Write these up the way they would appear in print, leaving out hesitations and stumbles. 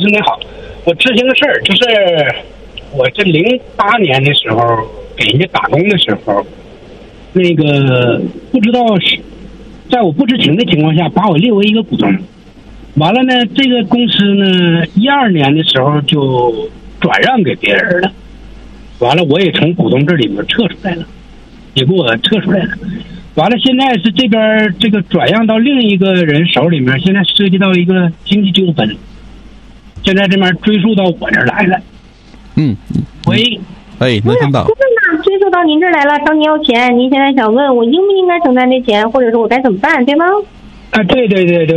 持您好，我执行个事儿，就是我这08年的时候给人家打工的时候，那个不知道是在我不知情的情况下把我列为一个股东，完了呢，这个公司呢12年的时候就转让给别人了，完了我也从股东这里面撤出来了，也给我撤出来了。完了，现在是这边这个转让到另一个人手里面，现在涉及到一个经济纠纷，现在这边追溯到我这儿来了。喂， 能听到。 追溯到您这儿来了，找你要钱，您现在想问我应不应该承担这钱，或者说我该怎么办，对吗？ 啊，对。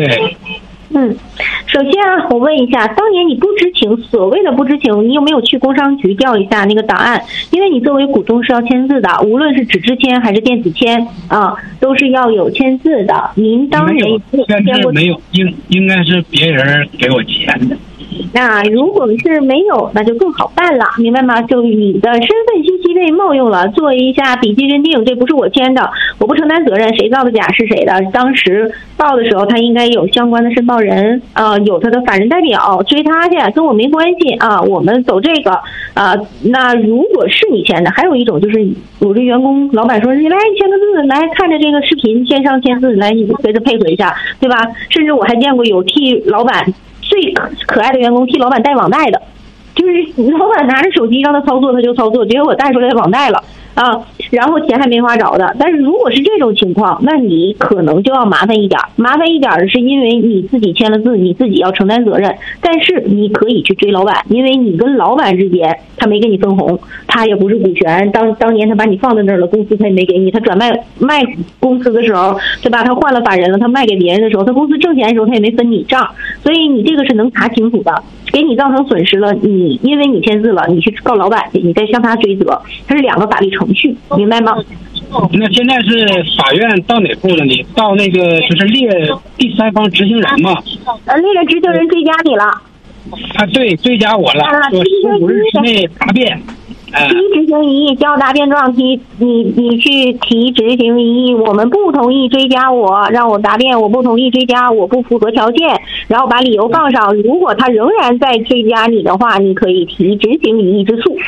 首先啊，我问一下，当年你不知情，所谓的不知情，你有没有去工商局调一下那个档案？因为你作为股东是要签字的，无论是纸质签还是电子签啊，都是要有签字的。您当年有签过？ 没有，应该是别人给我签的。 那如果是没有，那就更好办了，明白吗？就你的身份信息被冒用了，做一下笔迹认定，这不是我签的，我不承担责任，谁造的假是谁的。当时报的时候，他应该有相关的申报人，有他的法人代表，追他去，跟我没关系啊，我们走这个啊。那如果是你签的，还有一种就是我这员工老板说你来签个字，来看着这个视频线上签字，来你随着配合一下，对吧？甚至我还见过有替老板最可爱的员工替老板带网贷的，就是老板拿着手机让他操作他就操作，结果我带出来网贷了啊，然后钱还没花着的。但是如果是这种情况，那你可能就要麻烦一点的是因为你自己签了字，你自己要承担责任，但是你可以去追老板，因为你跟老板之间他没给你分红，他也不是股权，当年他把你放在那儿了，公司他也没给你，他转卖公司的时候，对吧？他换了法人了，他卖给别人的时候，他公司挣钱的时候他也没分你账，所以你这个是能查清楚的。给你造成损失了，你因为你签字了，你去告老板去，你再向他追责，它是两个法律程序，明白吗？ 那现在是法院到哪步了呢？到那个就是列第三方执行人嘛？ 列了执行人追加你了。 啊，对，追加我了，说15日之内答辩。 提执行异议，交答辩状，你去提执行异议，我们不同意追加我，让我答辩，我不同意追加，我不符合条件，然后把理由放上。如果他仍然在追加你的话，你可以提执行异议之诉。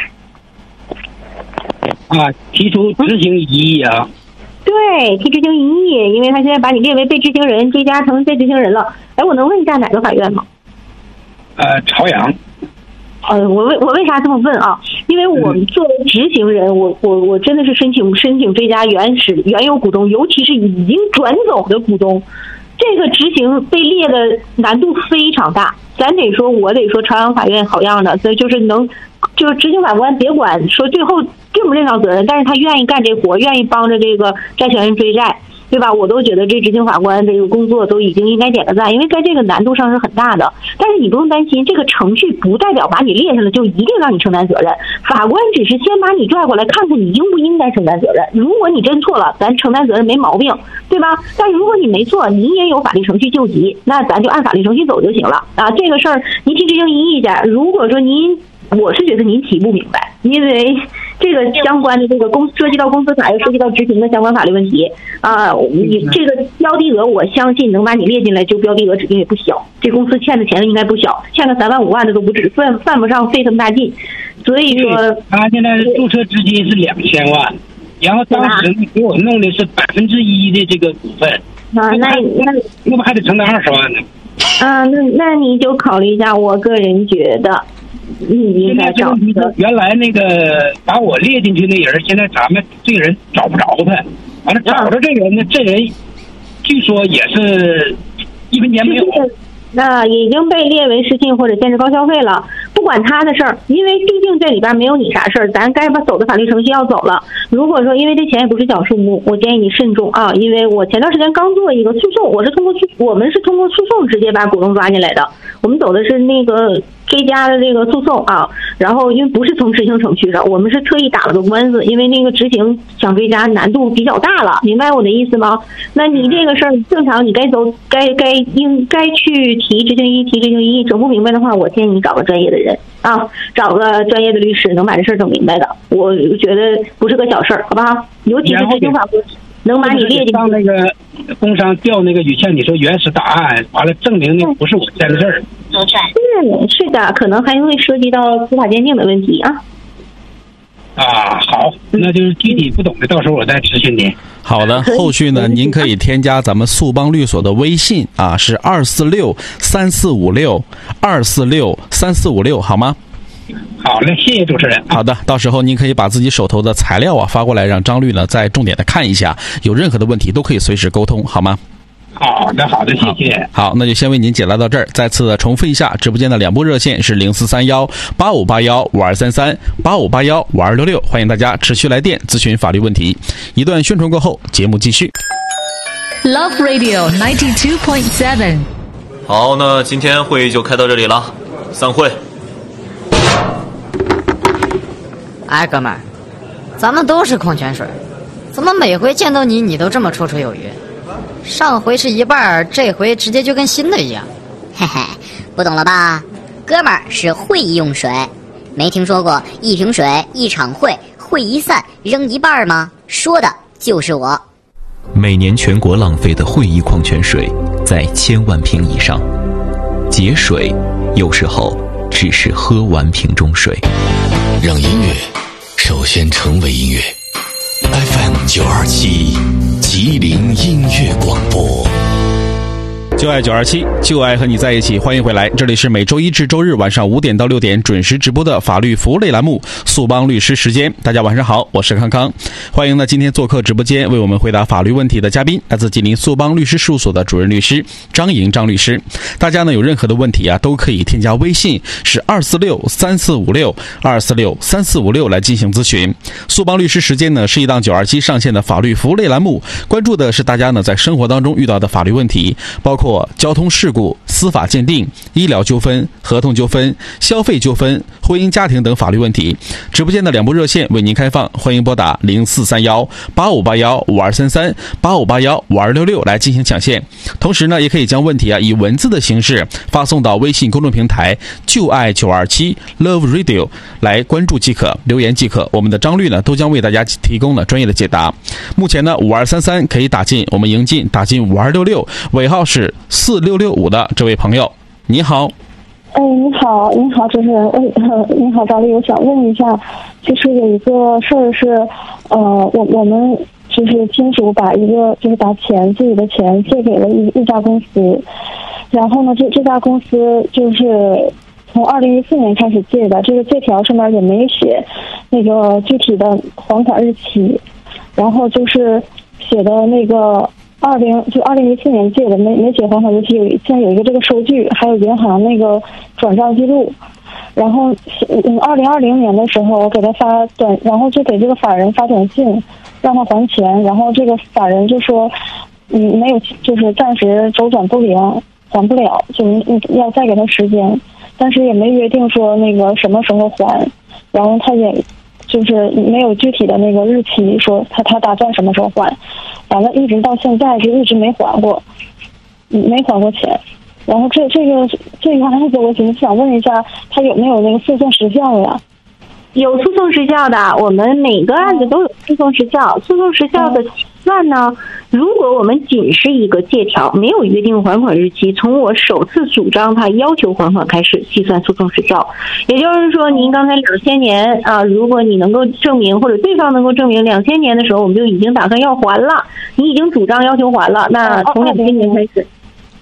啊，提出执行异议啊？ 对，提执行异议，因为他现在把你列为被执行人，追加成被执行人了。哎，我能问一下哪个法院吗？ 朝阳。 我为啥这么问啊？因为我们作为执行人，我真的是申请追加原有股东，尤其是已经转走的股东，这个执行被列的难度非常大。我得说朝阳法院好样的，所以就是执行法官别管说最后认不认到责任，但是他愿意干这活，愿意帮着这个债权人追债，对吧？我都觉得这执行法官这个工作都已经应该点个赞，因为在这个难度上是很大的。但是你不用担心，这个程序不代表把你列下来就一定让你承担责任，法官只是先把你拽过来看看你应不应该承担责任。如果你真错了，咱承担责任没毛病，对吧？但如果你没错，您也有法律程序救急，那咱就按法律程序走就行了啊。这个事儿您提执行异议去，如果说我是觉得您提不明白，因为这个相关的这个涉及到公司法，又涉及到执行的相关法律问题啊。你这个标的额，我相信能把你列进来，就标的额指定也不小。这公司欠的钱应该不小，欠个3万5万的都不止，犯不上费这么大劲。所以说， 他现在注册资金是2000万，然后当时给我弄的是1%的这个股份啊， 那不还得承担20万呢？ 啊，那你就考虑一下，我个人觉得。你应该找原来那个把我列进去那人，现在咱们这个人找不着他，完了找着这个人呢，这人据说也是1分钱没有。 那已经被列为失信或者限制高消费了，不管他的事儿，因为毕竟这里边没有你啥事儿，咱该走的法律程序要走了。如果说因为这钱也不是小数目，我建议你慎重啊，因为我前段时间刚做一个诉讼，我们是通过诉讼直接把股东抓进来的，我们走的是那个追加的这个诉讼啊，然后因为不是从执行程序上，我们是特意打了个官司，因为那个执行想追加难度比较大了，明白我的意思吗？那你这个事儿正常你应该去提执行异议，整不明白的话，我建议你找个专业的人啊，找个专业的律师能把这事儿整明白的，我觉得不是个小事儿，好不好？尤其是执行法官。 能把你列进上那个工商调那个语签，你说原始档案，完了证明的不是我签的事儿。 是的，可能还会涉及到司法鉴定的问题啊。 好，那就是具体不懂的，到时候我再咨询您。 好的，后续呢，您可以添加咱们速帮律所的微信啊，是2463456，2463456，好吗？ 好嘞，谢谢主持人。 好的，到时候您可以把自己手头的材料发过来，让张律呢再重点的看一下，有任何的问题都可以随时沟通，好吗？ 好的，谢谢。 好，那就先为您解答到这儿。再次重复一下，直播间的2部热线是043185815233，85815266，欢迎大家持续来电咨询法律问题。一段宣传过后，节目继续。 Love Radio 92.7。 好，那今天会议就开到这里了，散会。 哎，哥们儿，咱们都是矿泉水，怎么每回见到你，你都这么绰绰有余？上回是一半，这回直接就跟新的一样。 嘿嘿，不懂了吧？哥们儿是会议用水，没听说过一瓶水一场会，会一散扔一半吗？说的就是我。 每年全国浪费的会议矿泉水在1000万瓶以上，节水有时候只是喝完瓶中水。 让音乐首先成为音乐。FM 927吉林音乐广播， 就爱927，就爱和你在一起。欢迎回来，这里是每周一至周日晚上5点到6点准时直播的法律服务类栏目速帮律师时间。大家晚上好，我是康康。欢迎呢今天做客直播间为我们回答法律问题的嘉宾，来自吉林速帮律师事务所的主任律师张莹张律师。大家呢有任何的问题都可以添加微信是2463456，2463456来进行咨询。速帮律师时间呢是一档927上线的法律服务类栏目，关注的是大家呢在生活当中遇到的法律问题，包括交通事故、司法鉴定、医疗纠纷、合同纠纷、消费纠纷、婚姻家庭等法律问题。直播间的2部热线为您开放，欢迎拨打043185815233，85815266来进行抢线。同时呢，也可以将问题以文字的形式发送到微信公众平台就爱927 Love Radio 来关注即可，留言即可。我们的张律呢都将为大家提供了专业的解答。目前呢5233可以打进，我们迎进打进5266，尾号是4665的这位朋友，你好。 你好，主持人，你好，张律，我想问一下，就是有一个事儿是，我们就是亲属把自己的钱借给了一家公司，然后呢，这家公司就是从2014年开始借的，这个借条上面也没写那个具体的还款日期，然后就是写的那个。2014年借的没写还款日期，现在有一个这个收据，还有银行那个转账记录。然后2020年的时候我给他发然后就给这个法人发短信让他还钱，然后这个法人就说没有，就是暂时周转不灵，还不了，就是要再给他时间，但是也没约定说那个什么时候还，然后他也就是没有具体的那个日期，说他打算什么时候还，完了一直到现在就一直没还过钱。然后这个案子我想问一下，他有没有那个诉讼时效呀？ 有诉讼时效的，我们每个案子都有诉讼时效。诉讼时效的起算呢，如果我们仅是一个借条，没有约定还款日期，从我首次主张他要求还款开始计算诉讼时效。也就是说，您刚才2000年如果你能够证明，或者对方能够证明2000年的时候我们就已经打算要还了，你已经主张要求还了，那从2000年开始。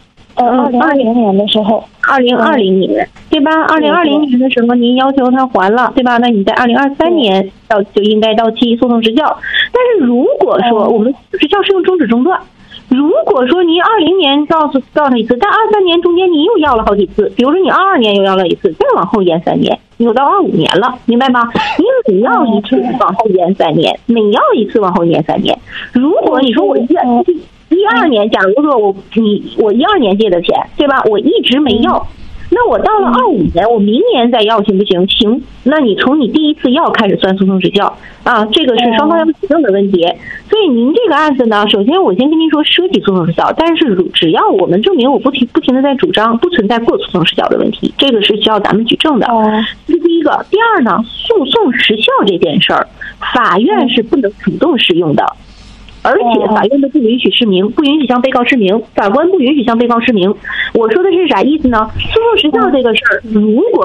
2020年的时候 ，2020年对吧？2020年的时候您要求他还了，对吧？那你在2023年就应该到期诉讼时效。但是如果说我们时效是用终止中断，如果说您20年告他一次，在23年中间你又要了好几次，比如说你22年又要了一次，再往后延3年，你有到25年了，明白吧？你每要一次往后延3年，每要一次往后延3年。如果你说我12年，假如说我12年借的钱，对吧？我一直没要，那我到了25年，我明年再要行不行？行，那你从你第一次要开始算诉讼时效这个是双方要举证的问题。所以您这个案子呢，首先我先跟您说涉及诉讼时效，但是只要我们证明我不停的在主张不存在过诉讼时效的问题，这个是需要咱们举证的。这是第一个。第二呢，诉讼时效这件事儿，法院是不能主动适用的。 而且法院的不允许示明，不允许向被告示明，法官不允许向被告示明。我说的是啥意思呢？诉讼时效这个事儿，如果